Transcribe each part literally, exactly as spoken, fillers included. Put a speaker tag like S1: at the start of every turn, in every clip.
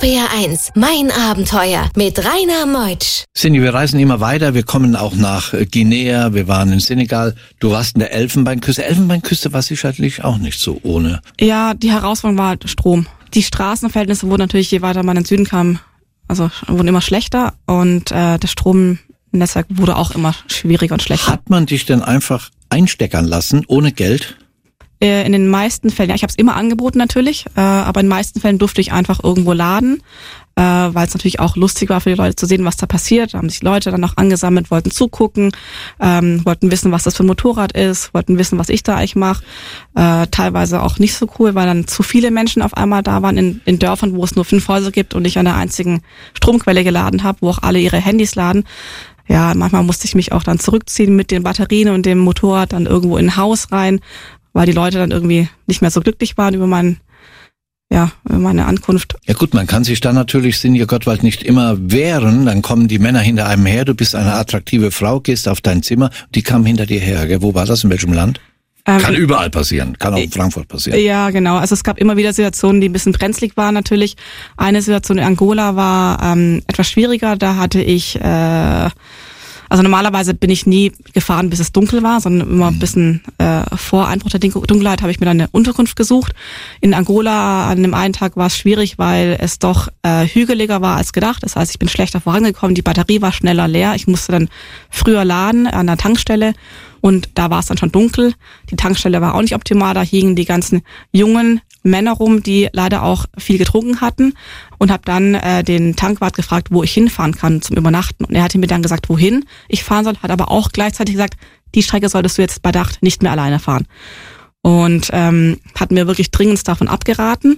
S1: R P R eins, mein Abenteuer mit Rainer Meutsch.
S2: Sinja, wir reisen immer weiter. Wir kommen auch nach Guinea. Wir waren in Senegal. Du warst in der Elfenbeinküste. Elfenbeinküste war sicherlich auch nicht so ohne.
S3: Ja, die Herausforderung war halt Strom. Die Straßenverhältnisse wurden natürlich, je weiter man in den Süden kam, also wurden immer schlechter. Und äh, das Stromnetzwerk wurde auch immer schwieriger und schlechter.
S2: Hat man dich denn einfach einsteckern lassen, ohne Geld?
S3: In den meisten Fällen, ja, ich habe es immer angeboten natürlich, äh, aber in den meisten Fällen durfte ich einfach irgendwo laden, äh, weil es natürlich auch lustig war für die Leute zu sehen, was da passiert. Da haben sich Leute dann auch angesammelt, wollten zugucken, ähm, wollten wissen, was das für ein Motorrad ist, wollten wissen, was ich da eigentlich mache. Äh, teilweise auch nicht so cool, weil dann zu viele Menschen auf einmal da waren in, in Dörfern, wo es nur fünf Häuser gibt und ich an der einzigen Stromquelle geladen habe, wo auch alle ihre Handys laden. Ja, manchmal musste ich mich auch dann zurückziehen mit den Batterien und dem Motorrad dann irgendwo in ein Haus rein, weil die Leute dann irgendwie nicht mehr so glücklich waren über mein, ja, über meine Ankunft.
S2: Ja gut, man kann sich dann natürlich, Sinja Gottwald, nicht immer wehren. Dann kommen die Männer hinter einem her. Du bist eine attraktive Frau, gehst auf dein Zimmer. Die kamen hinter dir her. Gell? Wo war das? In welchem Land? Ähm, kann überall passieren. Kann auch in Frankfurt passieren.
S3: Ja, genau. Also es gab immer wieder Situationen, die ein bisschen brenzlig waren natürlich. Eine Situation in Angola war ähm, etwas schwieriger. Da hatte ich... Äh, Also normalerweise bin ich nie gefahren, bis es dunkel war, sondern immer ein bisschen äh, vor Einbruch der Dunkelheit habe ich mir dann eine Unterkunft gesucht. In Angola an dem einen Tag war es schwierig, weil es doch äh, hügeliger war als gedacht. Das heißt, ich bin schlechter vorangekommen, die Batterie war schneller leer. Ich musste dann früher laden an der Tankstelle und da war es dann schon dunkel. Die Tankstelle war auch nicht optimal, da hingen die ganzen jungen Männer rum, die leider auch viel getrunken hatten und habe dann äh, den Tankwart gefragt, wo ich hinfahren kann zum Übernachten. Und er hatte mir dann gesagt, wohin ich fahren soll, hat aber auch gleichzeitig gesagt, die Strecke solltest du jetzt bei Nacht nicht mehr alleine fahren. Und ähm, hat mir wirklich dringend davon abgeraten.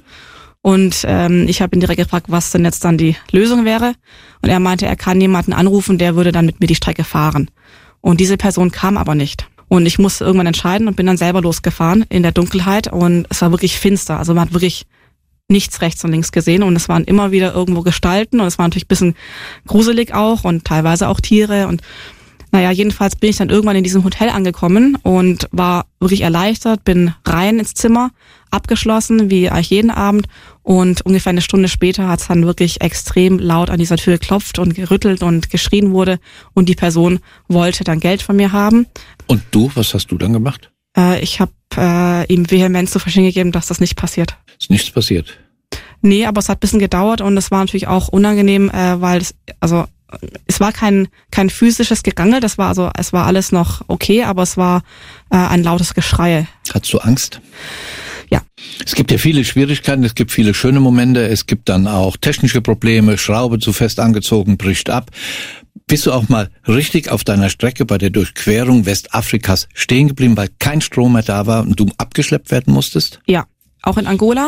S3: Und ähm, ich habe ihn direkt gefragt, was denn jetzt dann die Lösung wäre. Und er meinte, er kann jemanden anrufen, der würde dann mit mir die Strecke fahren. Und diese Person kam aber nicht. Und ich musste irgendwann entscheiden und bin dann selber losgefahren in der Dunkelheit und es war wirklich finster. Also man hat wirklich nichts rechts und links gesehen und es waren immer wieder irgendwo Gestalten und es war natürlich ein bisschen gruselig auch und teilweise auch Tiere und naja, jedenfalls bin ich dann irgendwann in diesem Hotel angekommen und war wirklich erleichtert, bin rein ins Zimmer, abgeschlossen, wie eigentlich jeden Abend und ungefähr eine Stunde später hat es dann wirklich extrem laut an dieser Tür geklopft und gerüttelt und geschrien wurde und die Person wollte dann Geld von mir haben.
S2: Und du, was hast du dann gemacht?
S3: Äh, ich habe äh, ihm vehement zu verstehen gegeben, dass das nicht passiert.
S2: Ist nichts passiert?
S3: Nee, aber es hat ein bisschen gedauert und es war natürlich auch unangenehm, äh, weil es, also es war kein kein physisches Gerangel, das war also es war alles noch okay, aber es war äh, ein lautes Geschrei.
S2: Hattest du Angst?
S3: Ja.
S2: Es gibt ja viele Schwierigkeiten, es gibt viele schöne Momente, es gibt dann auch technische Probleme, Schraube zu fest angezogen, bricht ab. Bist du auch mal richtig auf deiner Strecke bei der Durchquerung Westafrikas stehen geblieben, weil kein Strom mehr da war und du abgeschleppt werden musstest?
S3: Ja, auch in Angola.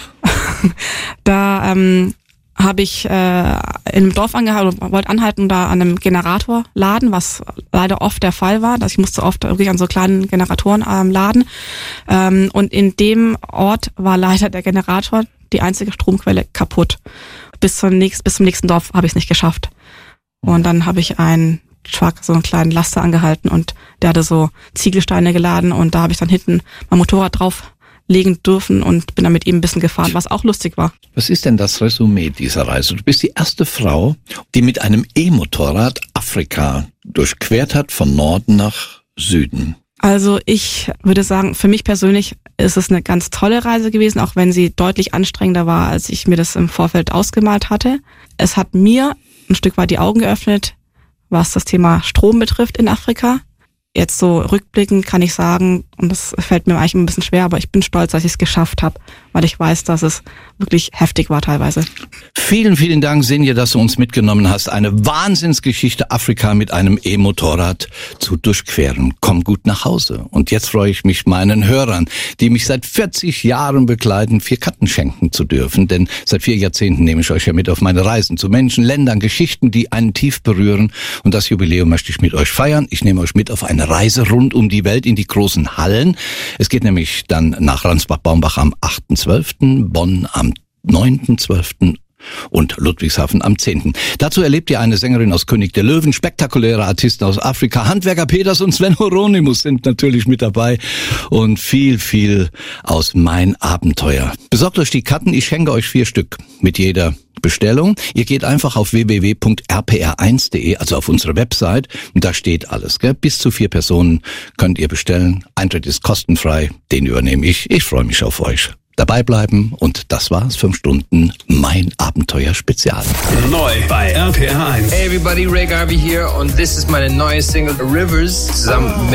S3: da ähm, habe ich äh, in einem Dorf angehalten, wollte anhalten, da an einem Generator laden, was leider oft der Fall war. Dass ich musste oft wirklich an so kleinen Generatoren ähm, laden. Ähm, und in dem Ort war leider der Generator, die einzige Stromquelle, kaputt. Bis zum nächsten, bis zum nächsten Dorf habe ich es nicht geschafft. Und dann habe ich einen Truck, so einen kleinen Laster angehalten und der hatte so Ziegelsteine geladen und da habe ich dann hinten mein Motorrad drauf legen dürfen und bin dann mit ihm ein bisschen gefahren, was auch lustig war.
S2: Was ist denn das Resümee dieser Reise? Du bist die erste Frau, die mit einem E-Motorrad Afrika durchquert hat, von Norden nach Süden.
S3: Also ich würde sagen, für mich persönlich ist es eine ganz tolle Reise gewesen, auch wenn sie deutlich anstrengender war, als ich mir das im Vorfeld ausgemalt hatte. Es hat mir ein Stück weit die Augen geöffnet, was das Thema Strom betrifft in Afrika. Jetzt so rückblickend kann ich sagen, und das fällt mir eigentlich ein bisschen schwer, aber ich bin stolz, dass ich es geschafft habe, weil ich weiß, dass es wirklich heftig war teilweise.
S2: Vielen, vielen Dank, Sinja, dass du uns mitgenommen hast. Eine Wahnsinnsgeschichte, Afrika mit einem E-Motorrad zu durchqueren. Komm gut nach Hause. Und jetzt freue ich mich, meinen Hörern, die mich seit vierzig Jahren begleiten, vier Karten schenken zu dürfen. Denn seit vier Jahrzehnten nehme ich euch ja mit auf meine Reisen zu Menschen, Ländern, Geschichten, die einen tief berühren. Und das Jubiläum möchte ich mit euch feiern. Ich nehme euch mit auf eine Reise rund um die Welt in die großen Hallen. Es geht nämlich dann nach Ransbach-Baumbach am achten zwölften, Bonn am neunten zwölften und Ludwigshafen am zehnten Dazu erlebt ihr eine Sängerin aus König der Löwen, spektakuläre Artisten aus Afrika, Handwerker Peters und Sven Hieronymus sind natürlich mit dabei und viel, viel aus Mein Abenteuer. Besorgt euch die Karten, ich schenke euch vier Stück mit jeder Bestellung. Ihr geht einfach auf w w w punkt r p r eins punkt d e, also auf unsere Website, und da steht alles. Gell? Bis zu vier Personen könnt ihr bestellen. Eintritt ist kostenfrei, den übernehme ich. Ich freue mich auf euch. Dabei bleiben, und das war's, fünf Stunden Mein Abenteuer Spezial.
S4: Neu bei R P R eins.
S5: Hey everybody, Ray Garvey hier, und this ist meine neue Single Rivers zusammen mit